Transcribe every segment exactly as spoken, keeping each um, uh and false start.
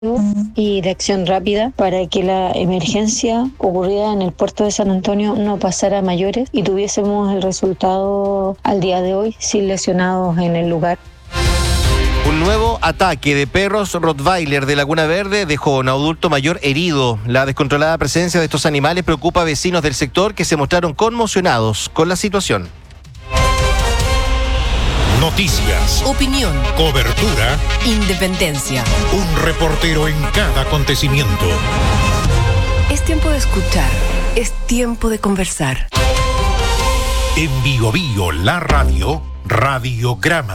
y de acción rápida para que la emergencia ocurrida en el puerto de San Antonio no pasara a mayores y tuviésemos el resultado al día de hoy sin lesionados en el lugar. Un nuevo ataque de perros Rottweiler de Laguna Verde dejó a un adulto mayor herido. La descontrolada presencia de estos animales preocupa a vecinos del sector que se mostraron conmocionados con la situación. Noticias, opinión, cobertura, independencia. Un reportero en cada acontecimiento. Es tiempo de escuchar, es tiempo de conversar. En Bio Bio, la radio, Radiograma.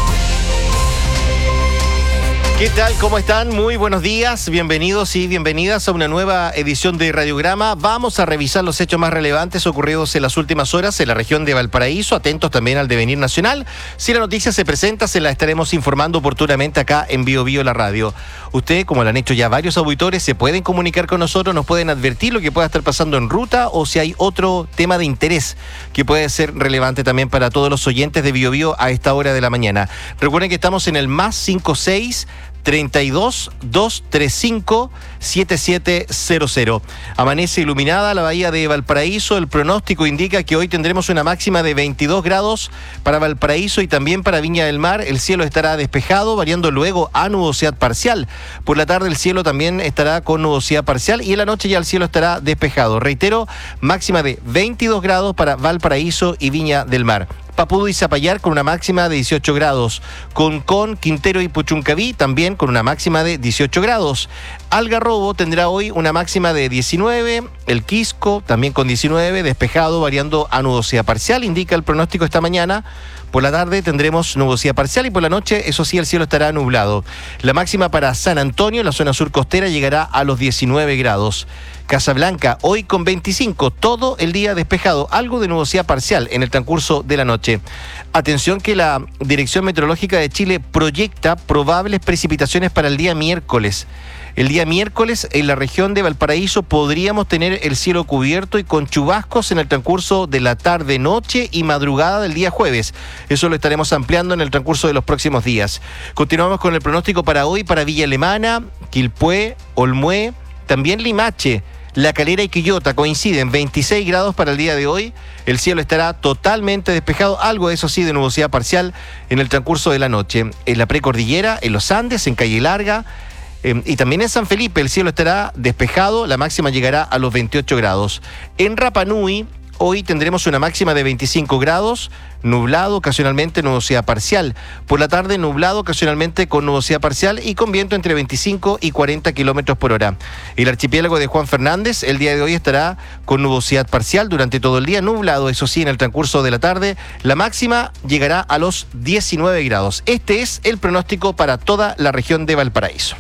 ¿Qué tal? ¿Cómo están? Muy buenos días, bienvenidos y bienvenidas a una nueva edición de Radiograma. Vamos a revisar los hechos más relevantes ocurridos en las últimas horas en la región de Valparaíso, atentos también al devenir nacional. Si la noticia se presenta, se la estaremos informando oportunamente acá en Bio Bio, la radio. Usted, como lo han hecho ya varios auditores, se pueden comunicar con nosotros, nos pueden advertir lo que pueda estar pasando en ruta o si hay otro tema de interés que puede ser relevante también para todos los oyentes de Bio Bio a esta hora de la mañana. Recuerden que estamos en el más cinco seis treinta y dos, doscientos treinta y cinco, setenta y siete cero cero. Amanece iluminada la bahía de Valparaíso. El pronóstico indica que hoy tendremos una máxima de veintidós grados para Valparaíso y también para Viña del Mar. El cielo estará despejado, variando luego a nubosidad parcial. Por la tarde el cielo también estará con nubosidad parcial y en la noche ya el cielo estará despejado. Reitero, máxima de veintidós grados para Valparaíso y Viña del Mar. Papudú y Zapallar con una máxima de dieciocho grados. Concón, Quintero y Puchuncaví también con una máxima de dieciocho grados. Algarrobo tendrá hoy una máxima de diecinueve. El Quisco también con diecinueve, despejado, variando a nubosidad parcial, indica el pronóstico esta mañana. Por la tarde tendremos nubosidad parcial y por la noche, eso sí, el cielo estará nublado. La máxima para San Antonio, la zona sur costera, llegará a los diecinueve grados. Casablanca, hoy con veinticinco, todo el día despejado, algo de nubosidad parcial en el transcurso de la noche. Atención que la Dirección Meteorológica de Chile proyecta probables precipitaciones para el día miércoles. El día miércoles en la región de Valparaíso podríamos tener el cielo cubierto y con chubascos en el transcurso de la tarde, noche y madrugada del día jueves. Eso lo estaremos ampliando en el transcurso de los próximos días. Continuamos con el pronóstico para hoy para Villa Alemana, Quilpué, Olmué, también Limache. La Calera y Quillota coinciden, veintiséis grados para el día de hoy. El cielo estará totalmente despejado, algo eso sí de nubosidad parcial en el transcurso de la noche. En la precordillera, en los Andes, en Calle Larga eh, y también en San Felipe el cielo estará despejado, la máxima llegará a los veintiocho grados. En Rapa Nui hoy tendremos una máxima de veinticinco grados, nublado, ocasionalmente nubosidad parcial. Por la tarde nublado, ocasionalmente con nubosidad parcial y con viento entre veinticinco y cuarenta kilómetros por hora. El archipiélago de Juan Fernández el día de hoy estará con nubosidad parcial durante todo el día, nublado, eso sí, en el transcurso de la tarde. La máxima llegará a los diecinueve grados. Este es el pronóstico para toda la región de Valparaíso.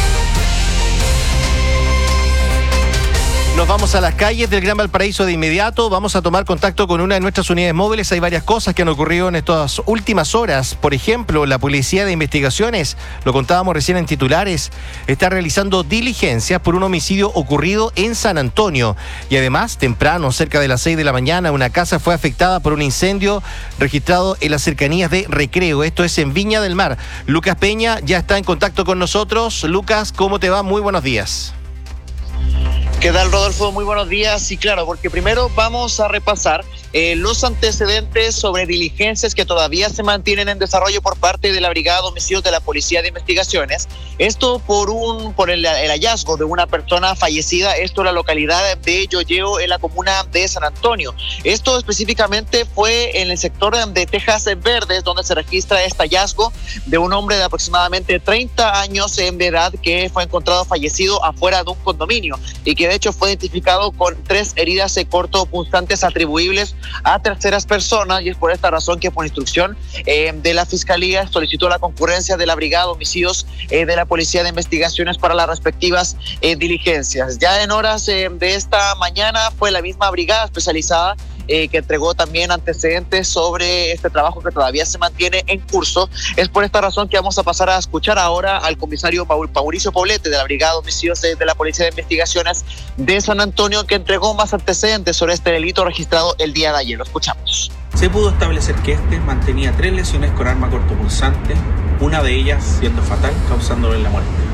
Nos vamos a las calles del Gran Valparaíso de inmediato. Vamos a tomar contacto con una de nuestras unidades móviles. Hay varias cosas que han ocurrido en estas últimas horas. Por ejemplo, la Policía de Investigaciones, lo contábamos recién en titulares, está realizando diligencias por un homicidio ocurrido en San Antonio. Y además, temprano, cerca de las seis de la mañana, una casa fue afectada por un incendio registrado en las cercanías de Recreo. Esto es en Viña del Mar. Lucas Peña ya está en contacto con nosotros. Lucas, ¿cómo te va? Muy buenos días. ¿Qué tal, Rodolfo? Muy buenos días. Sí, claro, porque primero vamos a repasar eh, los antecedentes sobre diligencias que todavía se mantienen en desarrollo por parte de la Brigada de Homicidios de la Policía de Investigaciones. Esto por un por el, el hallazgo de una persona fallecida, esto en la localidad de Yoyeo, en la comuna de San Antonio. Esto específicamente fue en el sector de Tejas Verdes, donde se registra este hallazgo de un hombre de aproximadamente treinta años de edad que fue encontrado fallecido afuera de un condominio y que de hecho fue identificado con tres heridas cortopunzantes atribuibles a terceras personas, y es por esta razón que por instrucción eh, de la Fiscalía solicitó la concurrencia de la Brigada de Homicidios eh, de la Policía de Investigaciones para las respectivas eh, diligencias. Ya en horas eh, de esta mañana fue la misma brigada especializada Eh, que entregó también antecedentes sobre este trabajo que todavía se mantiene en curso. Es por esta razón que vamos a pasar a escuchar ahora al comisario Mauricio Poblete de la Brigada de Homicidios de, de la Policía de Investigaciones de San Antonio, que entregó más antecedentes sobre este delito registrado el día de ayer. Lo escuchamos. Se pudo establecer que este mantenía tres lesiones con arma cortopunzante, una de ellas siendo fatal, causándole la muerte.